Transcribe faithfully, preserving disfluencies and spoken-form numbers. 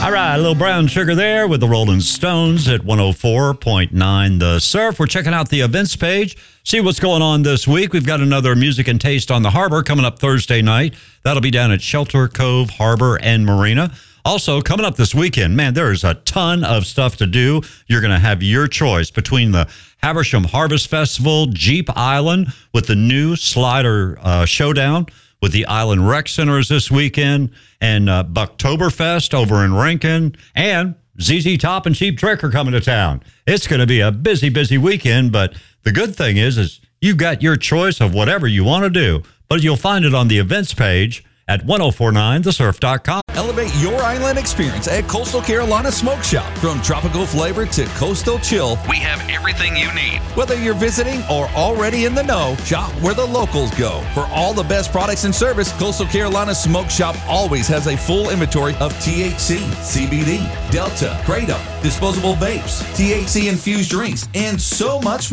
All right, a little Brown Sugar there with the Rolling Stones at one oh four point nine The Surf. We're checking out the events page, see what's going on this week. We've got another Music and Taste on the Harbor coming up Thursday night. That'll be down at Shelter Cove Harbor and Marina. Also, coming up this weekend, man, there's a ton of stuff to do. You're going to have your choice between the Haversham Harvest Festival, Jeep Island with the new Slider uh, Showdown, with the Island Rec Centers this weekend, and uh, Bucktoberfest over in Rankin, and Z Z Top and Cheap Trick are coming to town. It's going to be a busy, busy weekend, but the good thing is, is you've got your choice of whatever you want to do, but you'll find it on the events page at ten forty-nine the surf dot com. Elevate your island experience at Coastal Carolina Smoke Shop. From tropical flavor to coastal chill, we have everything you need. Whether you're visiting or already in the know, shop where the locals go. For all the best products and service, Coastal Carolina Smoke Shop always has a full inventory of T H C, C B D, Delta, Kratom, disposable vapes, T H C-infused drinks, and so much more.